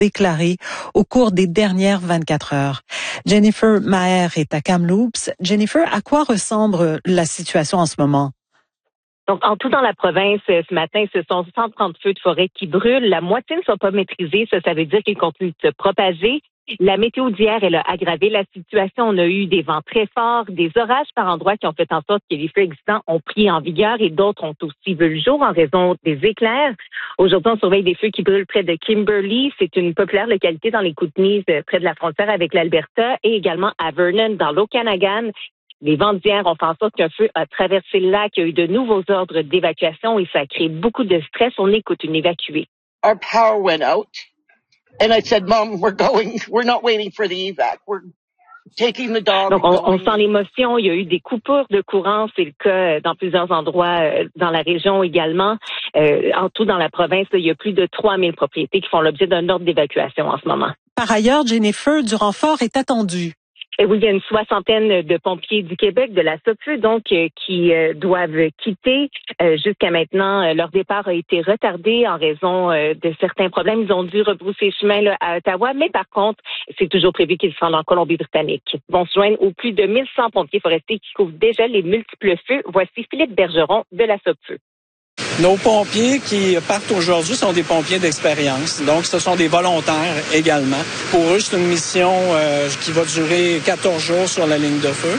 déclarés au cours des dernières 24 heures. Jennifer Maher est à Kamloops. Jennifer, à quoi ressemble la situation en ce moment? Donc, en tout dans la province, ce matin, ce sont 130 feux de forêt qui brûlent. La moitié ne sont pas maîtrisés. Ça veut dire qu'ils continuent de se propager. La météo d'hier, elle a aggravé la situation. On a eu des vents très forts, des orages par endroits qui ont fait en sorte que les feux existants ont pris en vigueur et d'autres ont aussi vu le jour en raison des éclairs. Aujourd'hui, on surveille des feux qui brûlent près de Kimberley. C'est une populaire localité dans les Kootenays, près de la frontière avec l'Alberta, et également à Vernon, dans l'Okanagan. Les vents d'hier ont fait en sorte qu'un feu a traversé le lac. Il y a eu de nouveaux ordres d'évacuation et ça a créé beaucoup de stress. On écoute une évacuée. Our power went out. And I said, Mom, we're not waiting for the evac. We're taking the dog. Donc, on sent l'émotion. Il y a eu des coupures de courant. C'est le cas dans plusieurs endroits dans la région également. En tout, dans la province, il y a plus de 3000 propriétés qui font l'objet d'un ordre d'évacuation en ce moment. Par ailleurs, Jennifer, du renfort est attendu. Et oui, il y a une soixantaine de pompiers du Québec, de la SOPFEU, donc, qui doivent quitter. Jusqu'à maintenant, leur départ a été retardé en raison de certains problèmes. Ils ont dû rebrousser chemin là, à Ottawa, mais par contre, c'est toujours prévu qu'ils se rendent en Colombie-Britannique. Ils vont se joindre aux plus de 1100 pompiers forestiers qui couvrent déjà les multiples feux. Voici Philippe Bergeron de la SOPFEU. Nos pompiers qui partent aujourd'hui sont des pompiers d'expérience. Donc, ce sont des volontaires également. Pour eux, c'est une mission qui va durer 14 jours sur la ligne de feu.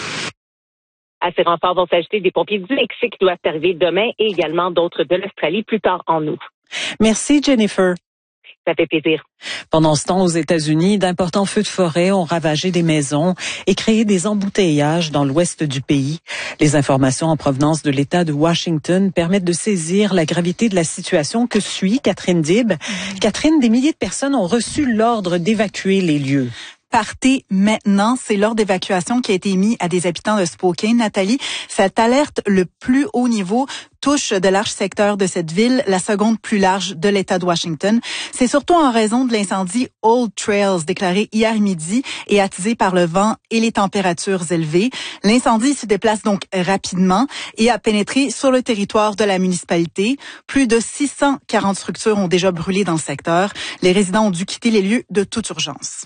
À ces renforts vont s'ajouter des pompiers du Mexique qui doivent arriver demain et également d'autres de l'Australie plus tard en août. Merci, Jennifer. Ça fait plaisir. Pendant ce temps, aux États-Unis, d'importants feux de forêt ont ravagé des maisons et créé des embouteillages dans l'ouest du pays. Les informations en provenance de l'État de Washington permettent de saisir la gravité de la situation que suit Catherine Dib. Catherine, des milliers de personnes ont reçu l'ordre d'évacuer les lieux. Partez maintenant. C'est l'ordre d'évacuation qui a été émis à des habitants de Spokane. Nathalie, cette alerte, le plus haut niveau, touche de larges secteurs de cette ville, la seconde plus large de l'État de Washington. C'est surtout en raison de l'incendie Old Trails déclaré hier midi et attisé par le vent et les températures élevées. L'incendie se déplace donc rapidement et a pénétré sur le territoire de la municipalité. Plus de 640 structures ont déjà brûlé dans le secteur. Les résidents ont dû quitter les lieux de toute urgence.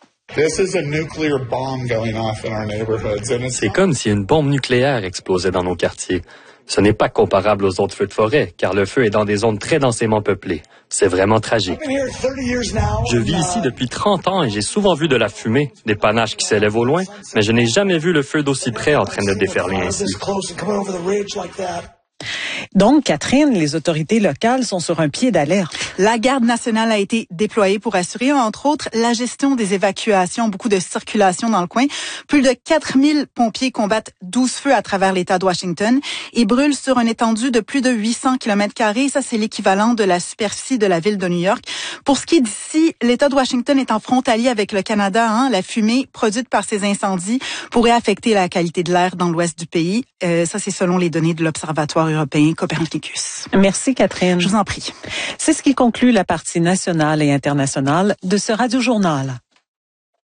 C'est comme si une bombe nucléaire explosait dans nos quartiers. Ce n'est pas comparable aux autres feux de forêt, car le feu est dans des zones très densément peuplées. C'est vraiment tragique. Je vis ici depuis 30 ans et j'ai souvent vu de la fumée, des panaches qui s'élèvent au loin, mais je n'ai jamais vu le feu d'aussi près en train de déferler ainsi. Donc, Catherine, les autorités locales sont sur un pied d'alerte. La garde nationale a été déployée pour assurer, entre autres, la gestion des évacuations, beaucoup de circulation dans le coin. Plus de 4000 pompiers combattent 12 feux à travers l'État de Washington et brûlent sur une étendue de plus de 800 km². Ça, c'est l'équivalent de la superficie de la ville de New York. Pour ce qui est d'ici, l'État de Washington est en frontalier avec le Canada. La fumée produite par ces incendies pourrait affecter la qualité de l'air dans l'ouest du pays. Ça, c'est selon les données de l'Observatoire européen Copernicus. Merci, Catherine. Je vous en prie. C'est ce qui conclut la partie nationale et internationale de ce Radio-Journal.